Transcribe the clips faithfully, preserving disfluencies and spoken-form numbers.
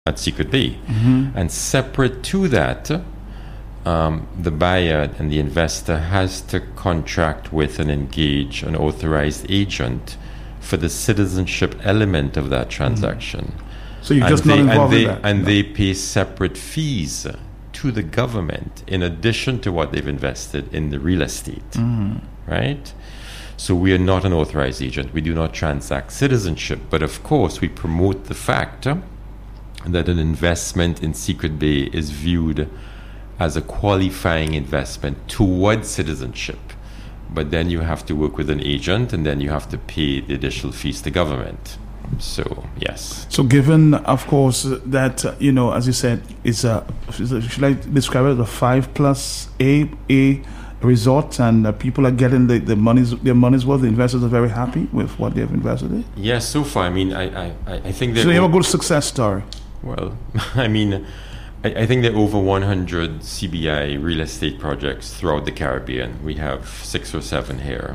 at Secret Bay. Mm-hmm. And separate to that, um, the buyer and the investor has to contract with and engage an authorized agent for the citizenship element of that transaction. Mm-hmm. So you're and just they, not involved and they, in that? And no. they pay separate fees to the government in addition to what they've invested in the real estate, mm-hmm. right? So we are not an authorized agent. We do not transact citizenship. But of course, we promote the fact that an investment in Secret Bay is viewed as a qualifying investment towards citizenship. But then you have to work with an agent, and then you have to pay the additional fees to government. So, yes. So given, of course, that, uh, you know, as you said, it's a, should I describe it as a five plus A, A resort, and uh, people are getting the, the money's, their money's worth. The investors are very happy with what they've invested in? Yes, so far. I mean, I, I, I think that... So you have a good success story? Well, I mean... I think there are over one hundred C B I real estate projects throughout the Caribbean. We have six or seven here.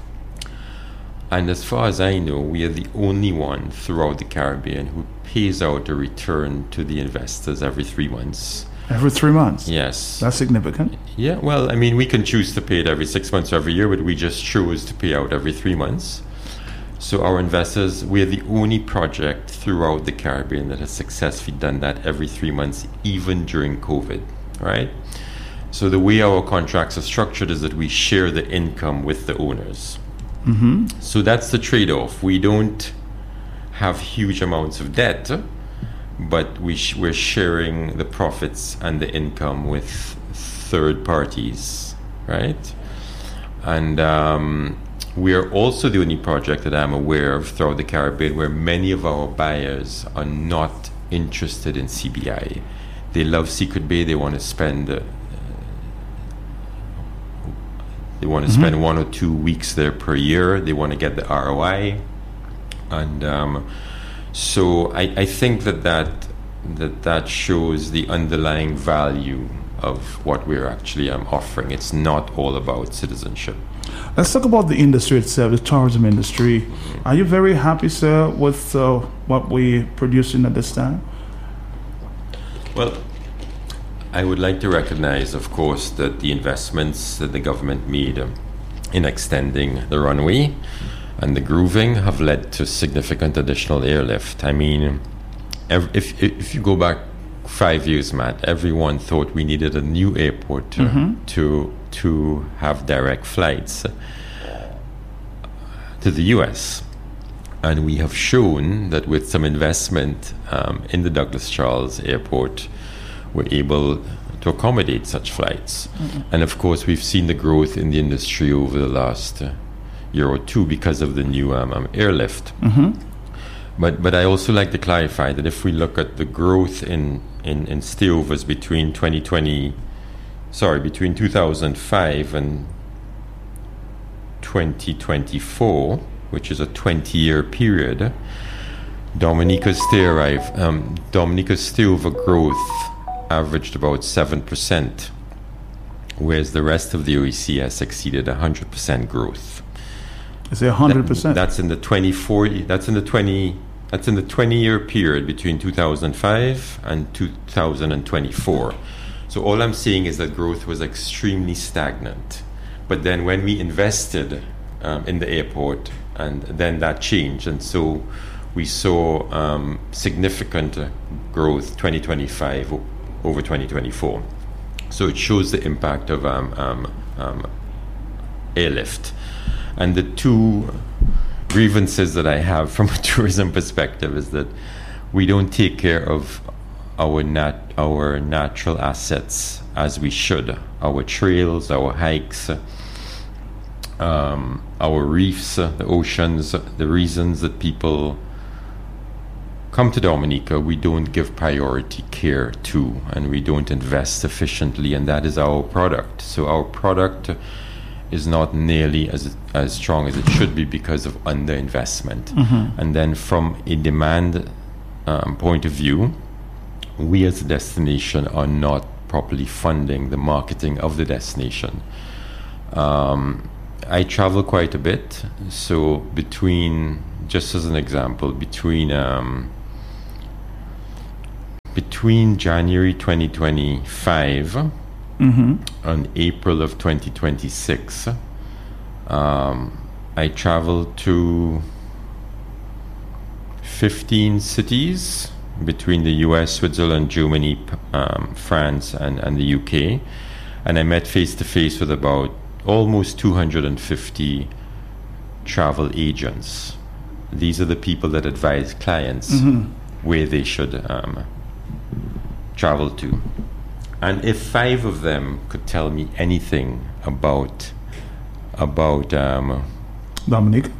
And as far as I know, we are the only one throughout the Caribbean who pays out a return to the investors every three months. Every three months? Yes. That's significant. Yeah, well, I mean, we can choose to pay it every six months or every year, but we just chose to pay out every three months. So our investors, we are the only project throughout the Caribbean that has successfully done that every three months, even during COVID, right? So the way our contracts are structured is that we share the income with the owners. Mm-hmm. So that's the trade-off. We don't have huge amounts of debt, but we sh- we're sharing the profits and the income with third parties, right? And... Um, we are also the only project that I'm aware of throughout the Caribbean where many of our buyers are not interested in C B I. They love Secret Bay. They want to spend uh, they want to mm-hmm. spend one or two weeks there per year. They want to get the R O I, and um, so I, I think that that that that shows the underlying value of what we're actually um, offering. It's not all about citizenship. Let's talk about the industry itself, the tourism industry. Are you very happy, sir, with uh, what we're producing at this time? Well, I would like to recognize, of course, that the investments that the government made um, in extending the runway and the grooving have led to significant additional airlift. I mean, every, if if you go back five years, Matt, everyone thought we needed a new airport to mm-hmm. to to have direct flights to the U S. And we have shown that with some investment um, in the Douglas Charles Airport, we're able to accommodate such flights. Mm-hmm. And of course, we've seen the growth in the industry over the last uh, year or two because of the new um, um, airlift. Mm-hmm. But but I also like to clarify that if we look at the growth in, in, in stayovers between twenty twenty Sorry, between two thousand five and twenty twenty-four, which is a twenty-year period, Dominica's stay arrive, um, Dominica's stayover growth averaged about seven percent, whereas the rest of the O E C has exceeded one hundred percent growth. Is it one hundred percent? That, that's in the twenty-four. That's in the twenty. That's in the twenty-year period between two thousand five and two thousand twenty-four. So all I'm saying is that growth was extremely stagnant. But then when we invested um, in the airport, and then that changed. And so we saw um, significant uh, growth twenty twenty-five o- over twenty twenty-four. So it shows the impact of um, um, um, airlift. And the two grievances that I have from a tourism perspective is that we don't take care of our nat our natural assets as we should. Our trails, our hikes, um, our reefs, the oceans, the reasons that people come to Dominica, we don't give priority care to, and we don't invest sufficiently, and that is our product. So our product is not nearly as as strong as it should be because of underinvestment. Mm-hmm. And then from a demand um, point of view, we as a destination are not properly funding the marketing of the destination. Um, I travel quite a bit, so between, just as an example, between um, between January twenty twenty-five Mm-hmm. and April of twenty twenty-six, um, I traveled to fifteen cities between the U S, Switzerland, Germany, um, France, and, and the U K. And I met face to face with about almost two hundred fifty travel agents. These are the people that advise clients Mm-hmm. where they should um, travel to. And if five of them could tell me anything about about um, Dominique.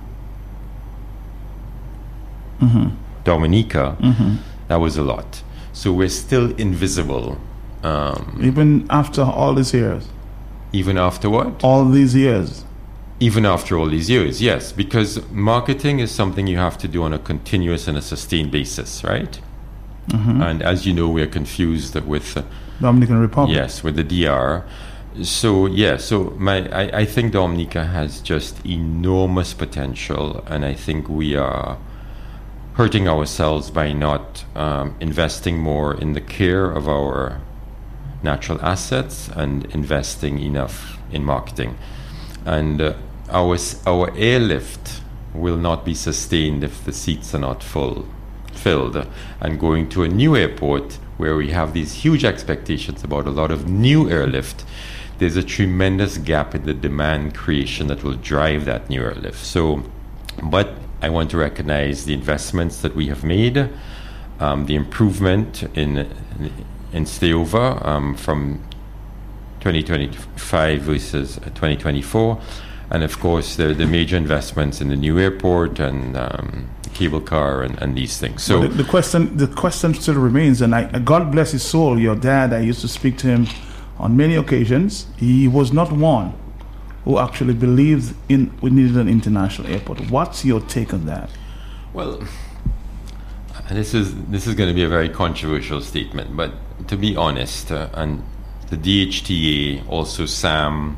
Mm-hmm. Dominica, Mm-hmm. that was a lot. So we're still invisible, um, Even after all these years, even after what? all these years. Even after all these years, yes, because marketing is something you have to do on a continuous and a sustained basis, right? Mm-hmm. And as you know, we're confused with uh, Dominican Republic. yes, with the D R. So yeah, so my I, I think Dominica has just enormous potential, and I think we are hurting ourselves by not um, investing more in the care of our natural assets and investing enough in marketing. And uh, our s- our airlift will not be sustained if the seats are not full filled. And going to a new airport where we have these huge expectations about a lot of new airlift, there's a tremendous gap in the demand creation that will drive that new airlift. So, but I want to recognize the investments that we have made, um, the improvement in in stayover um, from twenty twenty-five versus twenty twenty-four, and of course the the major investments in the new airport and um, cable car and, and these things. So Well, the, the question, the question still remains, and I, God bless his soul. Your dad, I used to speak to him on many occasions. He was not one who actually believed in we needed an international airport. What's your take on that? well, this is this is going to be a very controversial statement, but to be honest, uh, and the D H T A, also SAM,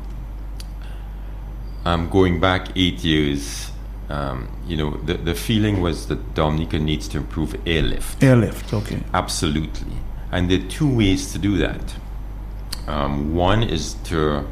um, going back eight years, um, you know, the, the feeling was that Dominica needs to improve airlift. Airlift, okay. Absolutely. And there are two ways to do that. Um, one is to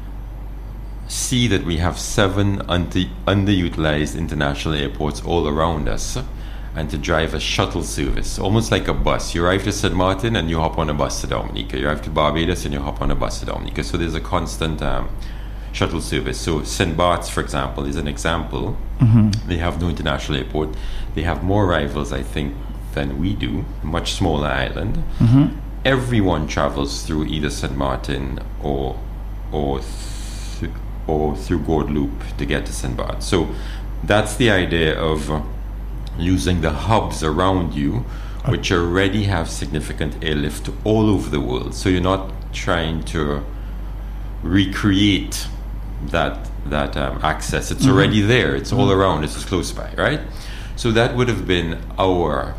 see that we have seven under, underutilized international airports all around us, and to drive a shuttle service, almost like a bus. You arrive to Saint Martin and you hop on a bus to Dominica. You arrive to Barbados and you hop on a bus to Dominica. So there's a constant um, shuttle service. So Saint Bart's, for example, is an example. Mm-hmm. They have no international airport. They have more arrivals, I think, than we do. Much smaller island. Mm-hmm. Everyone travels through either Saint Martin or or th- or through Guadeloupe to get to Saint Barth. So that's the idea of uh, using the hubs around you, which already have significant airlift all over the world. So you're not trying to recreate that that um, access. It's Mhm. already there. It's all around. It's just close by, right? So that would have been our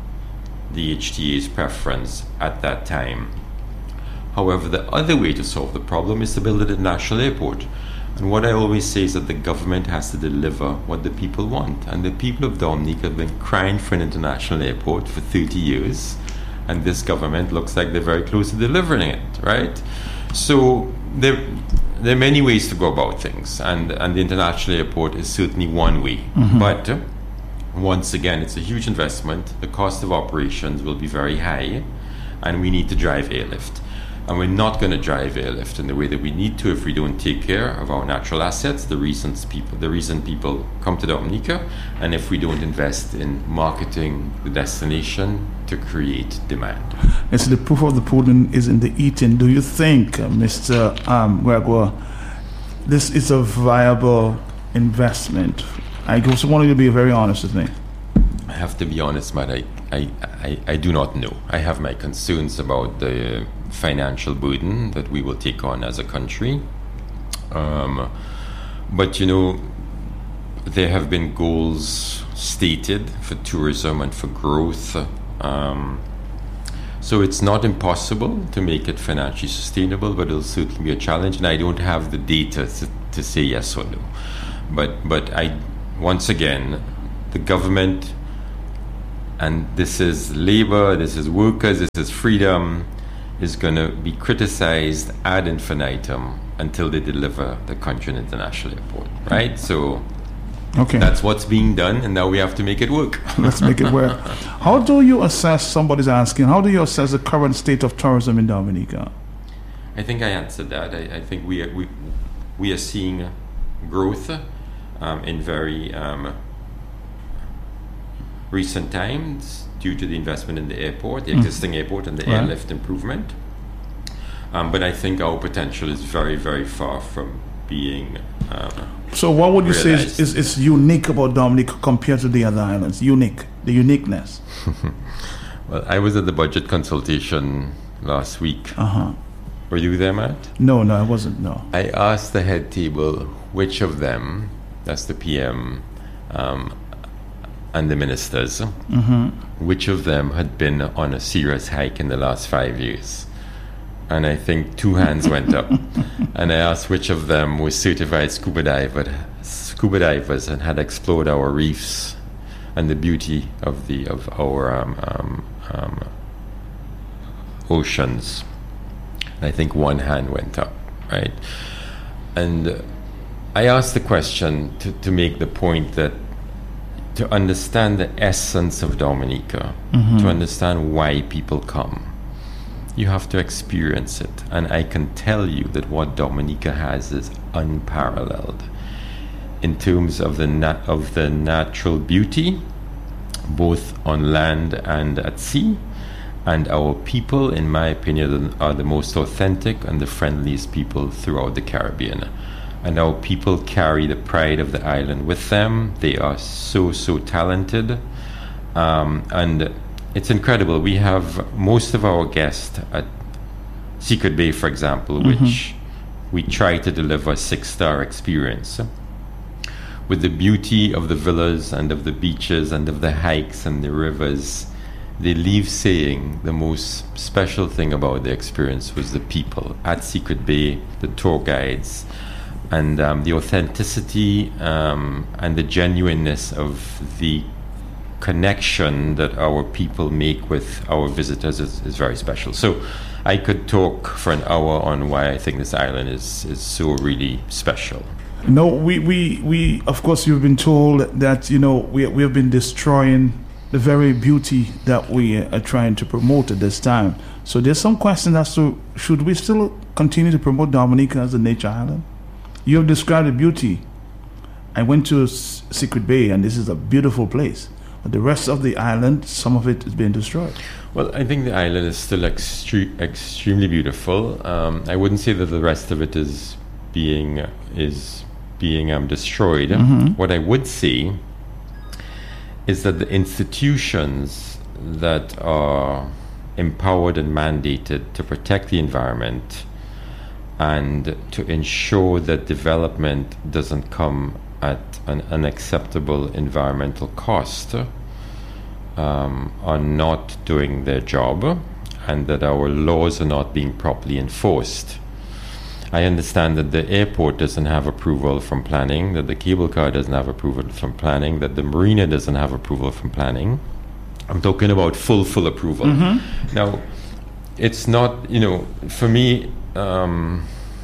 D H T A's preference at that time. However, the other way to solve the problem is to build an international airport. And what I always say is that the government has to deliver what the people want. And the people of Dominica have been crying for an international airport for thirty years. And this government looks like they're very close to delivering it, right? So there, there are many ways to go about things. And, and the international airport is certainly one way. Mhm. But uh, once again, it's a huge investment. The cost of operations will be very high. And we need to drive airlift. And we're not going to drive airlift in the way that we need to if we don't take care of our natural assets, the reasons people, the reason people come to Dominica, and if we don't invest in marketing the destination to create demand. It's the proof of the pudding is in the eating. Do you think, uh, Mister Um, Gregoire, this is a viable investment? I just want you to be very honest with me. I have to be honest, Matt, I, I, I, I do not know. I have my concerns about the financial burden that we will take on as a country. Um, but, you know, there have been goals stated for tourism and for growth. Um, so it's not impossible to make it financially sustainable, but it'll certainly be a challenge. And I don't have the data to, to say yes or no. But, but I, once again, the government and this is labor, this is workers, this is freedom, is going to be criticized ad infinitum until they deliver the country in international airport, right? So okay, that's what's being done, and now we have to make it work. Let's make it work. How do you assess, somebody's asking, how do you assess the current state of tourism in Dominica? I think I answered that. I, I think we are, we, we are seeing growth um, in very um, recent times due to the investment in the airport, the mm. existing airport, and the right. airlift improvement. Um, but I think our potential is very, very far from being um, So what would you realized. say is, is, is unique about Dominica compared to the other islands? Unique, the uniqueness. Well, I was at the budget consultation last week. Uh-huh. Were you there, Matt? No, no, I wasn't, no. I asked the head table which of them, that's the P M um, and the ministers, mm-hmm. which of them had been on a serious hike in the last five years. And I think two hands went up. And I asked which of them was certified scuba diver, scuba divers and had explored our reefs and the beauty of the of our um, um, um, oceans. And I think one hand went up, right? And I asked the question to, to make the point that to understand the essence of Dominica, mm-hmm. to understand why people come, you have to experience it. And I can tell you that what Dominica has is unparalleled in terms of the nat- of the natural beauty, both on land and at sea. And our people, in my opinion, are the most authentic and the friendliest people throughout the Caribbean. And our people carry the pride of the island with them. They are so, so talented. Um, and it's incredible. We have most of our guests at Secret Bay, for example, mm-hmm. which we try to deliver a six-star experience with the beauty of the villas and of the beaches and of the hikes and the rivers. They leave saying the most special thing about the experience was the people at Secret Bay, the tour guides, and um, the authenticity um, and the genuineness of the connection that our people make with our visitors is, is very special. So I could talk for an hour on why I think this island is, is so really special. No, we, we, we, of course, you've been told that, you know, we, we have been destroying the very beauty that we are trying to promote at this time. So there's some question as to, should we still continue to promote Dominica as a nature island? You have described the beauty. I went to S- Secret Bay, and this is a beautiful place. But the rest of the island, some of it is being destroyed. Well, I think the island is still extre- extremely beautiful. Um, I wouldn't say that the rest of it is being is being um, destroyed. Mm-hmm. What I would say is that the institutions that are empowered and mandated to protect the environment and to ensure that development doesn't come at an unacceptable environmental cost um, are not doing their job, and that our laws are not being properly enforced. I understand that the airport doesn't have approval from planning, that the cable car doesn't have approval from planning, that the marina doesn't have approval from planning. I'm talking about full, full approval. Mm-hmm. Now, it's not, you know, for me, um,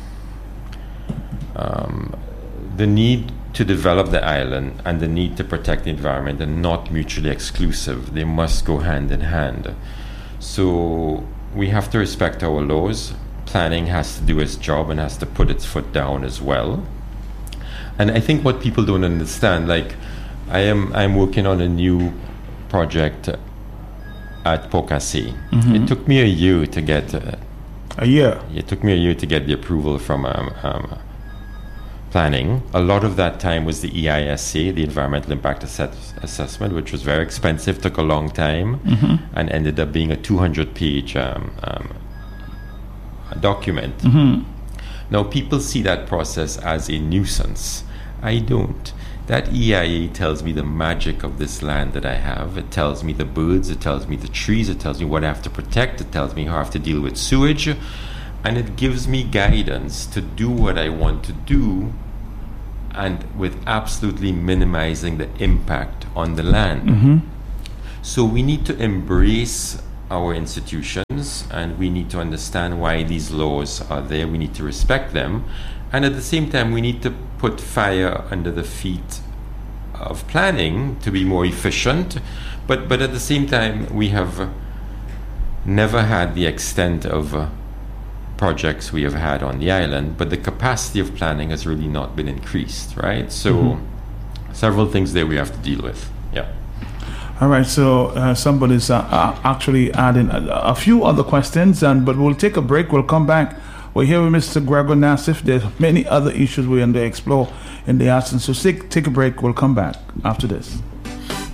um, the need to develop the island and the need to protect the environment are not mutually exclusive. They must go hand in hand. So we have to respect our laws. Planning has to do its job and has to put its foot down as well. And I think what people don't understand, like I am I'm working on a new project at Port Cassé. Mm-hmm. It took me a year to get uh, a year. It took me a year to get the approval from um, um, planning. A lot of that time was the E I S A, the Environmental Impact Assess- Assessment, which was very expensive, took a long time, mm-hmm. and ended up being a two hundred page um, um, document. Mm-hmm. Now, people see that process as a nuisance. I don't. That E I A tells me the magic of this land that I have. It tells me the birds, it tells me the trees, it tells me what I have to protect, it tells me how I have to deal with sewage, and it gives me guidance to do what I want to do, and with absolutely minimizing the impact on the land. Mm-hmm. So we need to embrace our institutions, and we need to understand why these laws are there. We need to respect them, and at the same time we need to put fire under the feet of planning to be more efficient, but but at the same time we have never had the extent of uh, projects we have had on the island, but the capacity of planning has really not been increased, right? So mm-hmm. several things there we have to deal with. Yeah. All right, so uh, somebody's uh, uh, actually adding a, a few other questions, and but we'll take a break. We'll come back. We're here with Mister Gregor Nassif. There's many other issues we're going to explore in the absence. So take, take a break. We'll come back after this.